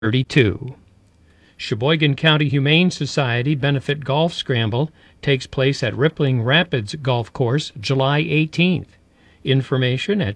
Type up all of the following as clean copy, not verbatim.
32. Sheboygan County Humane Society Benefit Golf Scramble takes place at Rippling Rapids Golf Course July 18th. Information at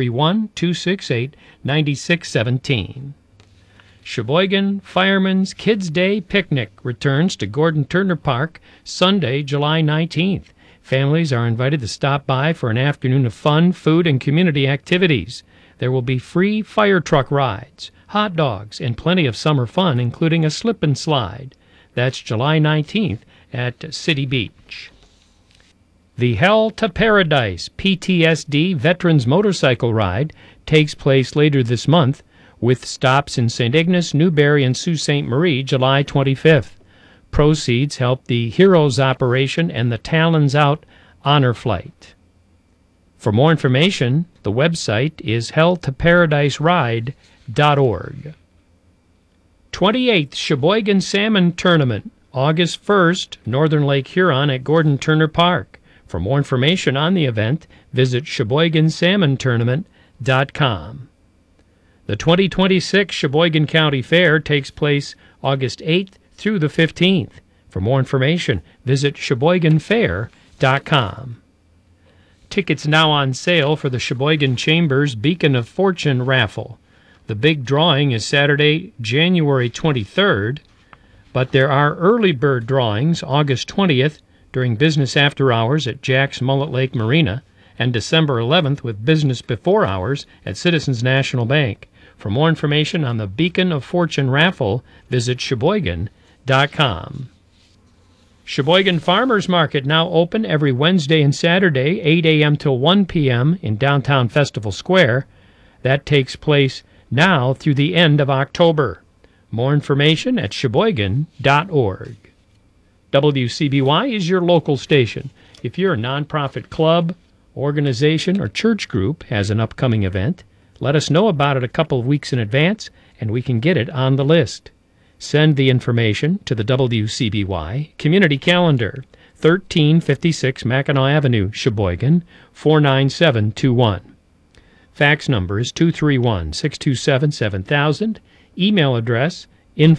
231-268-9617. Sheboygan Fireman's Kids Day Picnic returns to Gordon Turner Park Sunday, July 19th. Families are invited to stop by for an afternoon of fun, food, and community activities. There will be free fire truck rides, hot dogs, and plenty of summer fun, including a slip and slide. That's July 19th at City Beach. The Hell to Paradise PTSD Veterans Motorcycle Ride takes place later this month, with stops in St. Ignace, Newberry, and Sault Ste. Marie, July 25th. Proceeds help the Heroes Operation and the Talons Out Honor Flight. For more information, the website is helltoparadiseride.org. 28th Sheboygan Salmon Tournament, August 1st, Northern Lake Huron at Gordon Turner Park. For more information on the event, visit SheboyganSalmonTournament.com. The 2026 Sheboygan County Fair takes place August 8th through the 15th. For more information, visit SheboyganFair.com. Tickets now on sale for the Sheboygan Chambers Beacon of Fortune raffle. The big drawing is Saturday, January 23rd, but there are early bird drawings August 20th during business after hours at Jack's Mullet Lake Marina and December 11th with business before hours at Citizens National Bank. For more information on the Beacon of Fortune raffle, visit Sheboygan.com. Sheboygan Farmers Market now open every Wednesday and Saturday, 8 a.m. till 1 p.m. in downtown Festival Square. That takes place now through the end of October. More information at Sheboygan.org. WCBY is your local station. If your nonprofit club, organization, or church group has an upcoming event, let us know about it a couple of weeks in advance, and we can get it on the list. Send the information to the WCBY Community Calendar, 1356 Mackinac Avenue, Sheboygan, 49721. Fax number is 231-627-7000. Email address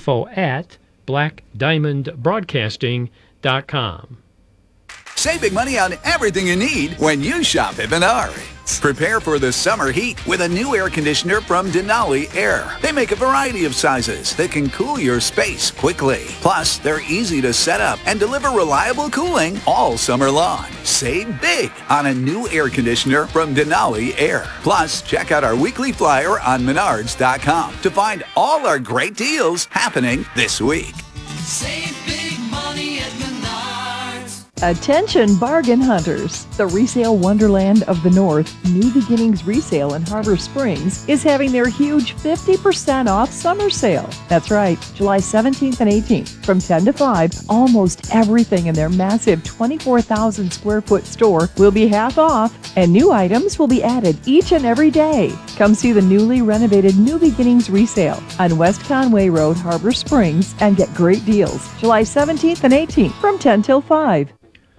info@blackdiamondbroadcasting.com. Save big money on everything you need when you shop at Menards. Prepare for the summer heat with a new air conditioner from Denali Air. They make a variety of sizes that can cool your space quickly. Plus, they're easy to set up and deliver reliable cooling all summer long. Save big on a new air conditioner from Denali Air. Plus, check out our weekly flyer on Menards.com to find all our great deals happening this week. Save big money at Menards. Attention bargain hunters! The resale wonderland of the North, New Beginnings Resale in Harbor Springs, is having their huge 50% off summer sale. That's right, July 17th and 18th. From 10 to 5, almost everything in their massive 24,000 square foot store will be half off, and new items will be added each and every day. Come see the newly renovated New Beginnings Resale on West Conway Road, Harbor Springs, and get great deals. July 17th and 18th from 10 till 5.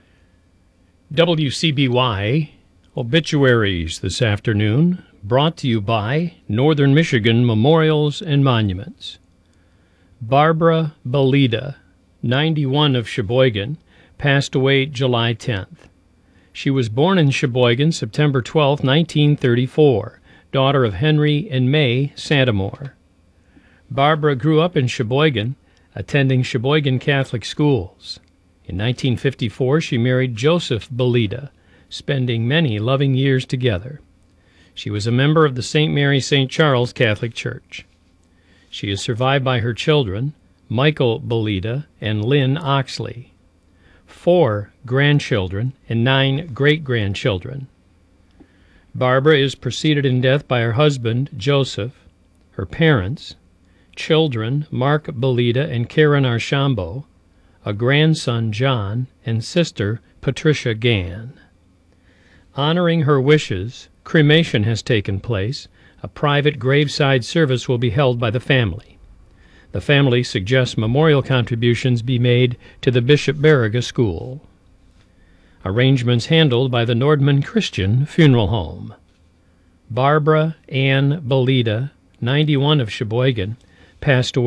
WCBY Obituaries this afternoon, brought to you by Northern Michigan Memorials and Monuments. Barbara Belida, 91 of Sheboygan, passed away July 10th. She was born in Sheboygan September 12, 1934, daughter of Henry and May Santamore. Barbara grew up in Sheboygan, attending Sheboygan Catholic schools. In 1954, she married Joseph Belida, spending many loving years together. She was a member of the St. Mary St. Charles Catholic Church. She is survived by her children, Michael Belida and Lynn Oxley, 4 grandchildren, and 9 great-grandchildren. Barbara is preceded in death by her husband, Joseph, her parents, children, Mark Belida and Karen Archambault, a grandson, John, and sister, Patricia Gann. Honoring her wishes, cremation has taken place. A private graveside service will be held by the family. The family suggests memorial contributions be made to the Bishop Baraga School. Arrangements handled by the Nordman Christian Funeral Home. Barbara Ann Belida, 91 of Sheboygan, passed away